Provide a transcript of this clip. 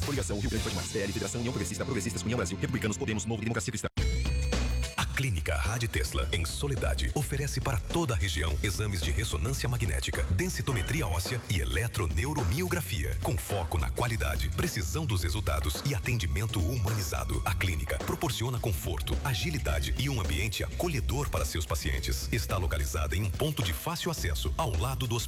Coligação Rio Grande Pode Mais. PL, Federação União Progressista, Progressistas, União Brasil, Republicanos, Podemos, Novo, Democracia Cristã. Clínica Rad Tesla, em Soledade, oferece para toda a região exames de ressonância magnética, densitometria óssea e eletroneuromiografia, com foco na qualidade, precisão dos resultados e atendimento humanizado. A clínica proporciona conforto, agilidade e um ambiente acolhedor para seus pacientes. Está localizada em um ponto de fácil acesso, ao lado do hospital.